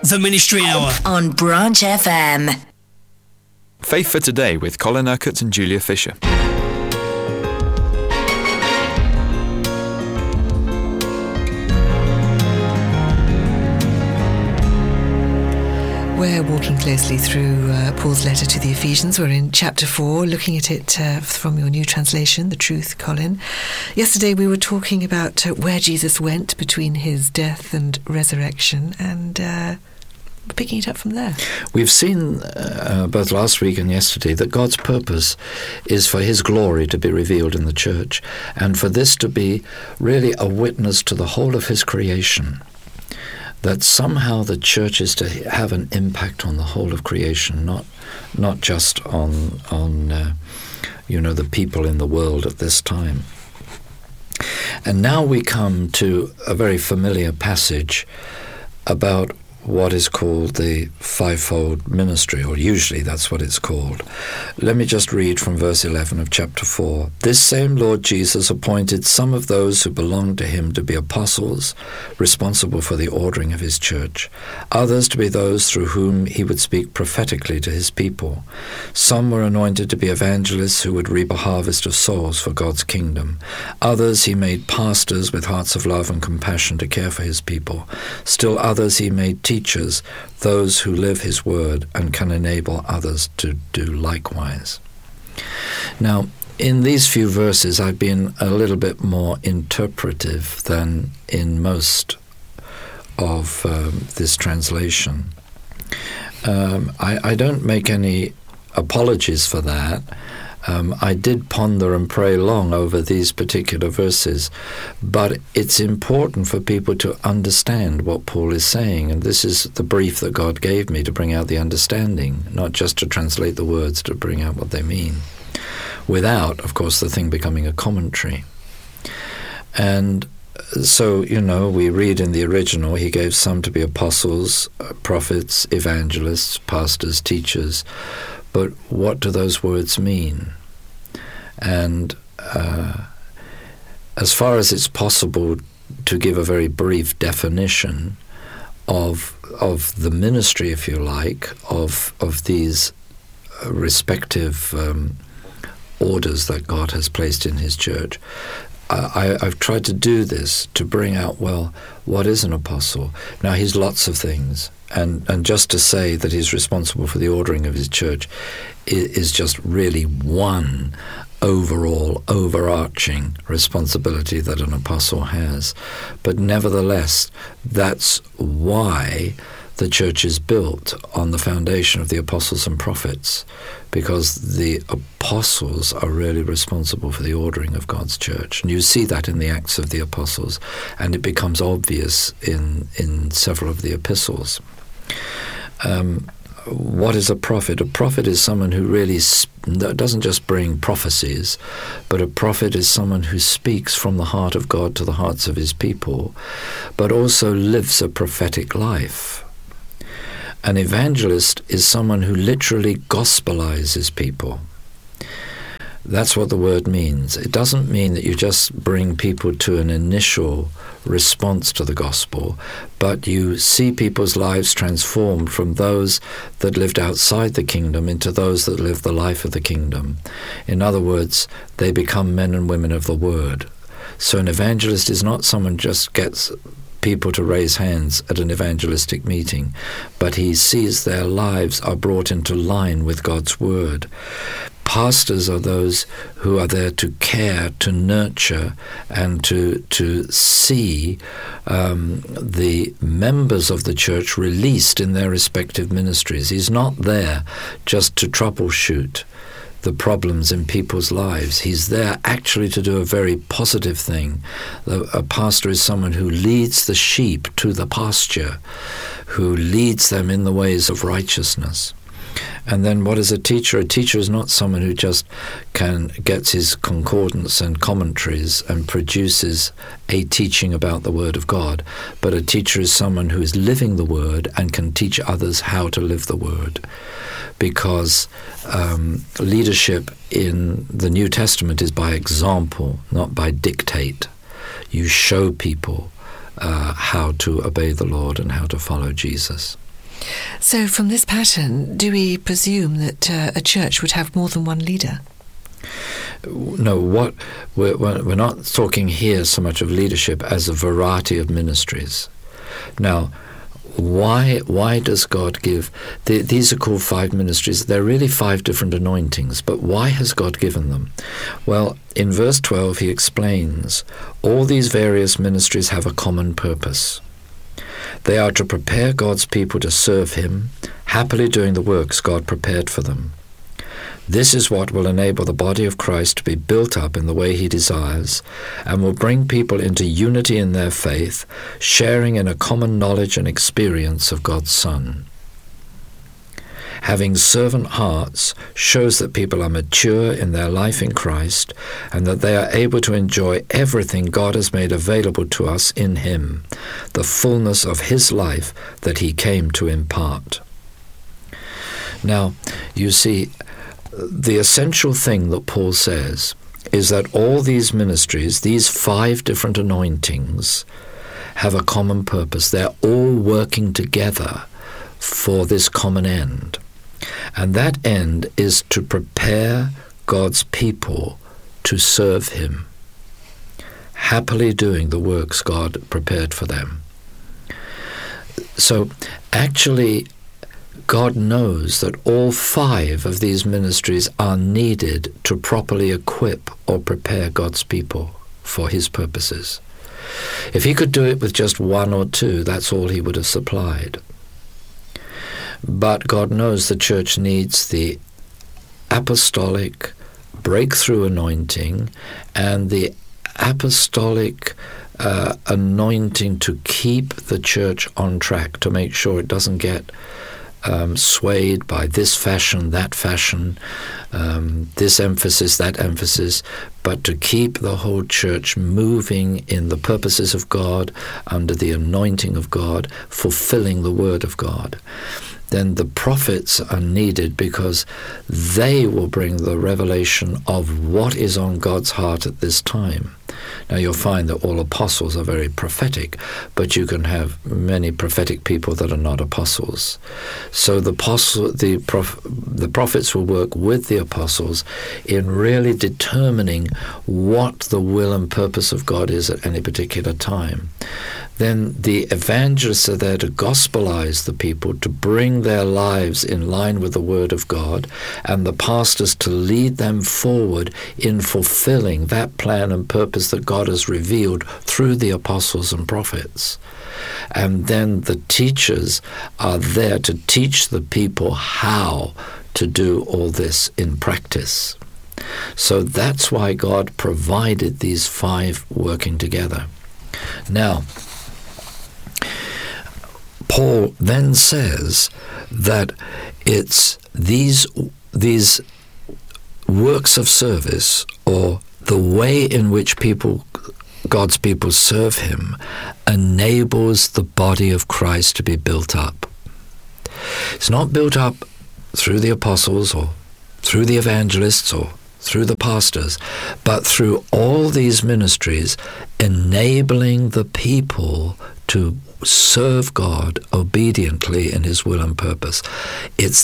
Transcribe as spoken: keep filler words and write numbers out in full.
The Ministry Hour on Branch F M. Faith for Today with Colin Urquhart and Julia Fisher. We're walking closely through uh, Paul's letter to the Ephesians. We're in chapter four, looking at it uh, from your new translation, The Truth, Colin. Yesterday we were talking about uh, where Jesus went between his death and resurrection, and uh, picking it up from there. We've seen uh, both last week and yesterday that God's purpose is for his glory to be revealed in the church, and for this to be really a witness to the whole of his creation. That somehow the church is to have an impact on the whole of creation, not not just on on uh, you know the people in the world at this time. And now we come to a very familiar passage about what is called the fivefold ministry, or usually that's what it's called. Let me just read from verse eleven of chapter four. This same Lord Jesus appointed some of those who belonged to him to be apostles, responsible for the ordering of his church, others to be those through whom he would speak prophetically to his people. Some were anointed to be evangelists who would reap a harvest of souls for God's kingdom. Others he made pastors with hearts of love and compassion to care for his people. Still others he made teachers teachers, those who live his word and can enable others to do likewise. Now, in these few verses, I've been a little bit more interpretive than in most of um, this translation. Um, I, I don't make any apologies for that. Um, I did ponder and pray long over these particular verses, but it's important for people to understand what Paul is saying, and this is the brief that God gave me to bring out the understanding, not just to translate the words, to bring out what they mean, without, of course, the thing becoming a commentary. And so, you know, we read in the original, he gave some to be apostles, prophets, evangelists, pastors, teachers. But what do those words mean? And uh, as far as it's possible to give a very brief definition of of the ministry, if you like, of of these respective um, orders that God has placed in his church, I, I've tried to do this to bring out, well, what is an apostle? Now, he's lots of things. And and just to say that he's responsible for the ordering of his church is, is just really one overall, overarching responsibility that an apostle has. But nevertheless, that's why the church is built on the foundation of the apostles and prophets, because the apostles are really responsible for the ordering of God's church. And you see that in the Acts of the Apostles, and it becomes obvious in, in several of the epistles. Um, what is a prophet? A prophet is someone who really sp- doesn't just bring prophecies, but a prophet is someone who speaks from the heart of God to the hearts of his people, but also lives a prophetic life. An evangelist is someone who literally gospelizes people. That's what the word means. It doesn't mean that you just bring people to an initial response to the gospel, but you see people's lives transformed from those that lived outside the kingdom into those that live the life of the kingdom. In other words, they become men and women of the word. So an evangelist is not someone who just gets people to raise hands at an evangelistic meeting, but he sees their lives are brought into line with God's word. Pastors are those who are there to care, to nurture, and to to see um, the members of the church released in their respective ministries. He's not there just to troubleshoot the problems in people's lives. He's there actually to do a very positive thing. A pastor is someone who leads the sheep to the pasture, who leads them in the ways of righteousness. And then what is a teacher? A teacher is not someone who just can gets his concordance and commentaries and produces a teaching about the Word of God, but a teacher is someone who is living the Word and can teach others how to live the Word. Because um, leadership in the New Testament is by example, not by dictate. You show people uh, how to obey the Lord and how to follow Jesus. So from this pattern, do we presume that uh, a church would have more than one leader? No, what we're, we're not talking here so much of leadership as a variety of ministries. Now, why why does God give, the, these are called five ministries, they're really five different anointings, but why has God given them? Well, in verse twelve he explains, all these various ministries have a common purpose. They are to prepare God's people to serve him, happily doing the works God prepared for them. This is what will enable the body of Christ to be built up in the way he desires, and will bring people into unity in their faith, sharing in a common knowledge and experience of God's Son. Having servant hearts shows that people are mature in their life in Christ, and that they are able to enjoy everything God has made available to us in him, the fullness of his life that he came to impart. Now, you see, the essential thing that Paul says is that all these ministries, these five different anointings, have a common purpose. They're all working together for this common end. And that end is to prepare God's people to serve him, happily doing the works God prepared for them. So actually, God knows that all five of these ministries are needed to properly equip or prepare God's people for his purposes. If he could do it with just one or two, that's all he would have supplied. But God knows the church needs the apostolic breakthrough anointing and the apostolic uh, anointing to keep the church on track, to make sure it doesn't get Um, swayed by this fashion, that fashion, um, this emphasis, that emphasis, but to keep the whole church moving in the purposes of God, under the anointing of God, fulfilling the word of God. Then the prophets are needed because they will bring the revelation of what is on God's heart at this time. Now you'll find that all apostles are very prophetic, but you can have many prophetic people that are not apostles. So the apostle, the, prof, the prophets will work with the apostles in really determining what the will and purpose of God is at any particular time. Then the evangelists are there to gospelize the people, to bring their lives in line with the Word of God, and the pastors to lead them forward in fulfilling that plan and purpose that God has revealed through the apostles and prophets. And then the teachers are there to teach the people how to do all this in practice. So that's why God provided these five working together. Now, Paul then says that it's these these works of service, or the way in which people, God's people serve him, enables the body of Christ to be built up. It's not built up through the apostles or through the evangelists or through the pastors, but through all these ministries, enabling the people to serve God obediently in his will and purpose. It's